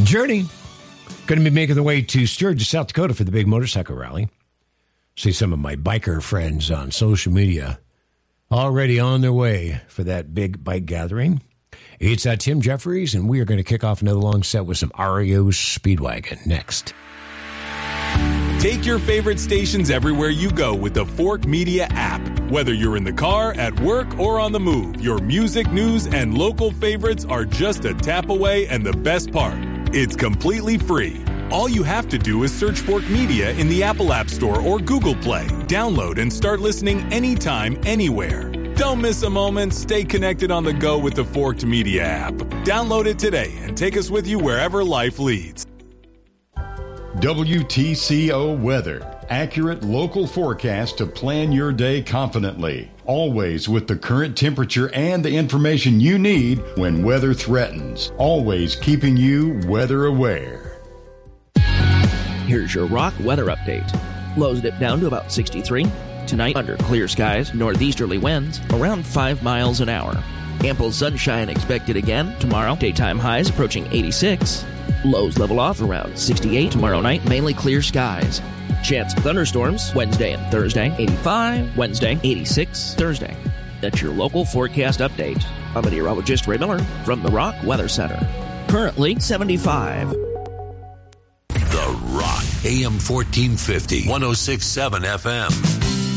Journey going to be making their way to Sturgis, South Dakota for the big motorcycle rally. See some of my biker friends on social media already on their way for that big bike gathering. It's Tim Jeffries, and we are going to kick off another long set with some REO Speedwagon next. Take your favorite stations everywhere you go with the Fork Media app. Whether you're in the car, at work, or on the move, your music, news, and local favorites are just a tap away, and the best part, it's completely free. All you have to do is search Fork Media in the Apple App Store or Google Play. Download and start listening anytime, anywhere. Don't miss a moment. Stay connected on the go with the Forked Media app. Download it today and take us with you wherever life leads. WTCO Weather. Accurate local forecast to plan your day confidently. Always with the current temperature and the information you need when weather threatens. Always keeping you weather aware. Here's your rock weather update. Lows dip down to about 63. Tonight, under clear skies, northeasterly winds around 5 miles an hour. Ample sunshine expected again tomorrow. Daytime highs approaching 86. Lows level off around 68 tomorrow night, mainly clear skies. Chance of thunderstorms Wednesday and Thursday, 85. Wednesday, 86. Thursday. That's your local forecast update. I'm meteorologist Ray Miller from the Rock Weather Center. Currently 75. The Rock, AM 1450, 106.7 FM.